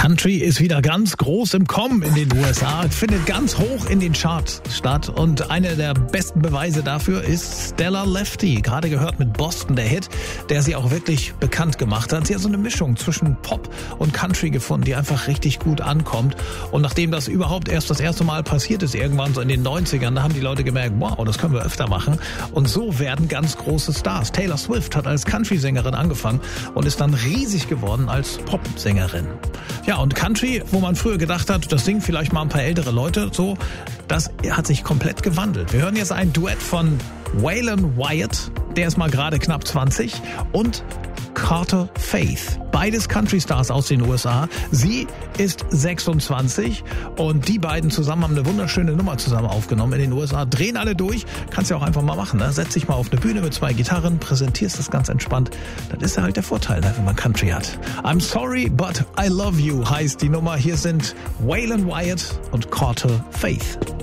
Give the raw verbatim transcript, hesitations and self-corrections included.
Country ist wieder ganz groß im Kommen in den U S A, findet ganz hoch in den Charts statt und einer der besten Beweise dafür ist Stella Lefty. Gerade gehört mit Boston, der Hit, der sie auch wirklich bekannt gemacht hat. Sie hat so eine Mischung zwischen Pop und Country gefunden, die einfach richtig gut ankommt. Und nachdem das überhaupt erst das erste Mal passiert ist, irgendwann so in den neunzigern, da haben die Leute gemerkt, wow, das können wir öfter machen. Und so werden ganz große Stars. Taylor Swift hat als Country-Sängerin angefangen und ist dann riesig geworden als Pop-Sängerin. Ja, und Country, wo man früher gedacht hat, das singen vielleicht mal ein paar ältere Leute, so, das hat sich komplett gewandelt. Wir hören jetzt ein Duett von Waylon Wyatt, der ist mal gerade knapp zwanzig, und Carter Faith. Beides Country-Stars aus den U S A. Sie ist sechsundzwanzig und die beiden zusammen haben eine wunderschöne Nummer zusammen aufgenommen in den U S A. Drehen alle durch. Kannst ja auch einfach mal machen. Ne? Setz dich mal auf eine Bühne mit zwei Gitarren, präsentierst das ganz entspannt. Das ist ja halt der Vorteil, ne, wenn man Country hat. I'm sorry, but I love you heißt die Nummer. Hier sind Waylon Wyatt und Carter Faith.